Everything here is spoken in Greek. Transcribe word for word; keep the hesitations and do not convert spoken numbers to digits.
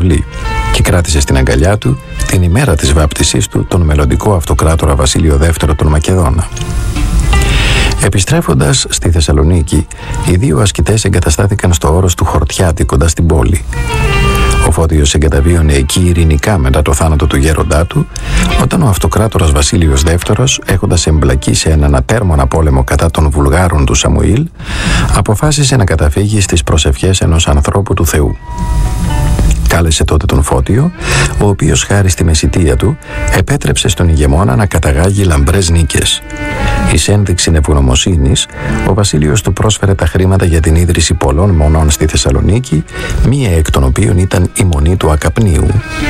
αυλή και κράτησε στην αγκαλιά του την ημέρα της βάπτισής του τον μελλοντικό αυτοκράτορα Βασίλειο δεύτερο των Μακεδόνα. Επιστρέφοντας στη Θεσσαλονίκη, οι δύο ασκητές εγκαταστάθηκαν στο όρος του Χορτιάτη κοντά στην πόλη. Ο Φώτιος εγκαταβίωνε εκεί ειρηνικά μετά το θάνατο του γέροντά του, όταν ο αυτοκράτορας Βασίλειος δεύτερος, έχοντας εμπλακεί σε έναν ατέρμονα πόλεμο κατά των Βουλγάρων του Σαμουήλ, αποφάσισε να καταφύγει στις προσευχές ενός ανθρώπου του Θεού. Κάλεσε τότε τον Φώτιο, ο οποίος χάρη στη μεσιτεία του επέτρεψε στον ηγεμόνα να καταγάγει λαμπρές νίκες. Εις ένδειξη ευγνωμοσύνης, ο Βασίλειος του πρόσφερε τα χρήματα για την ίδρυση πολλών μονών στη Θεσσαλονίκη, μία εκ των οποίων ήταν η μονή του Ακαπνίου.